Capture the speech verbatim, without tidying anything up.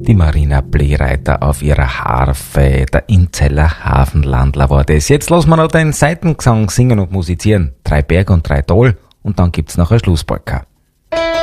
Die Marina Bleereiter auf ihrer Harfe, der Inzeller Hafenlandler war das. Jetzt lassen wir noch den Seitengesang singen und musizieren. Drei Berg und drei Tal und dann gibt's noch ein Schlusspolka.